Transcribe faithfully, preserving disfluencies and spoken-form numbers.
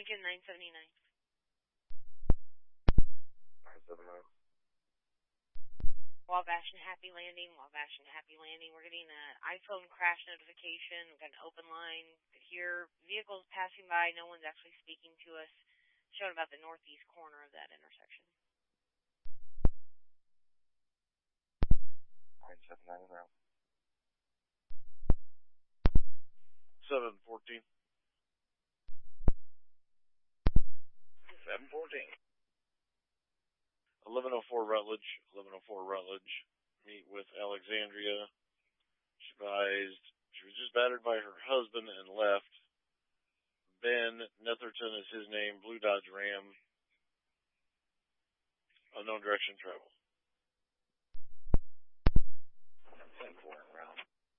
Lincoln nine seventy-nine. nine seven nine. Wabash and Happy Landing, Wabash and Happy Landing. We're getting an iPhone crash notification. We've got an open line. Here, vehicles passing by. No one's actually speaking to us. Showing about the northeast corner of that intersection. nine seven nine now. seven fourteen. seven fourteen. eleven oh four Rutledge, eleven oh four Rutledge, meet with Alexandria. She advised she was just battered by her husband and left. Ben Netherton is his name, Blue Dodge Ram. Unknown direction travel.